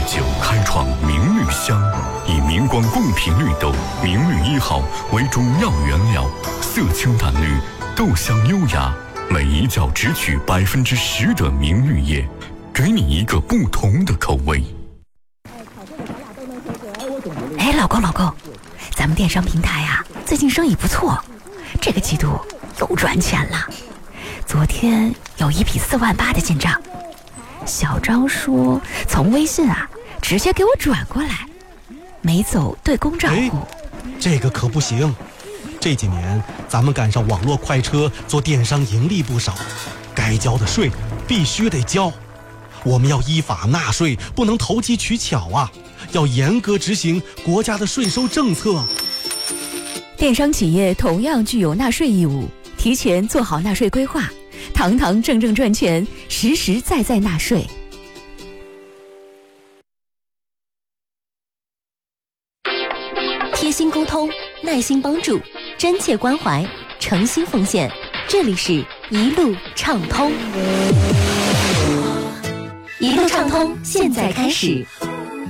9开创明绿香，以明光贡品绿豆明绿1号为主要原料，色清淡绿，豆香优雅，每一角只取10%的明绿叶，给你一个不同的口味。 哎，老公，咱们电商平台啊，最近生意不错，这个季度又赚钱了。昨天有一笔4万8的进账，小张说从微信啊直接给我转过来，没走对公账户。 这个可不行，这几年咱们赶上网络快车，做电商盈利不少，该交的税必须得交。我们要依法纳税，不能投机取巧啊，要严格执行国家的税收政策。 电商企业同样具有纳税义务，提前做好纳税规划，堂堂正正赚钱，实实在在纳税。 贴心沟通，耐心帮助，真切关怀，诚心奉献。这里是一路畅通，一路畅通，现在开始。